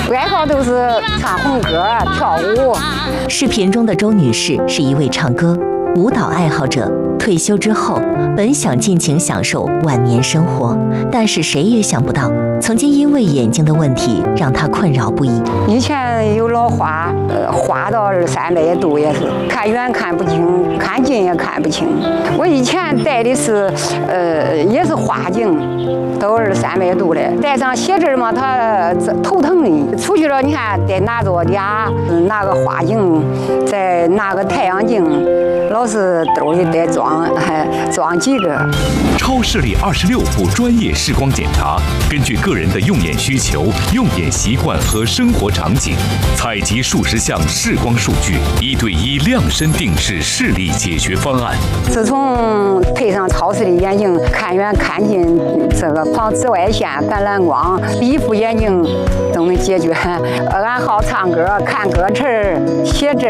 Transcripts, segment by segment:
爱好都是唱红歌、跳舞。 视频中的周女士是一位唱歌、舞蹈爱好者。退休之后，本想尽情享受晚年生活，但是谁也想不到，曾经因为眼睛的问题让她困扰不已。 以前有老花，花到200-300度也是，看远看不清，看近也看不清。我以前戴的是，也是花镜，都200-300度的，戴上写字嘛，它头疼的。出去了，你看得拿着俩，拿个花镜，再拿个太阳镜，老是兜里得装几个。 超视力26步专业视光检查，根据个人的用眼需求、用眼习惯和生活场景，采集数十项视光数据，1对1量身定制视力解决方案。 自从配上超视力眼镜，看远看近，这个防紫外线、感染光，一副眼镜都能解决。俺好唱歌、看歌词、写字，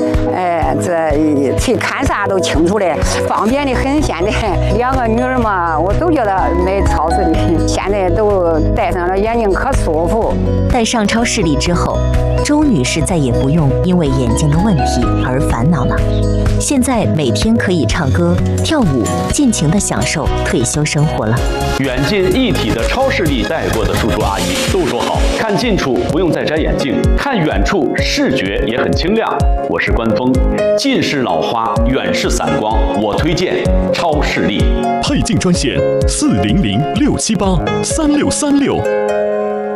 这看啥都清楚的，方便的很。现在2个女儿嘛，我都觉得买超视力，现在都戴上了眼镜可舒服。 戴上超视力之后，周女士再也不用因为眼睛的问题而烦恼了。现在每天可以唱歌、跳舞，尽情地享受退休生活了。 远近一体的超视力戴过的叔叔阿姨都说好，看近处不用再摘眼镜，看远处视觉也很清亮。我是关峰，近视老花，远视散光，我推荐超视力。 配镜专线400-678-3636。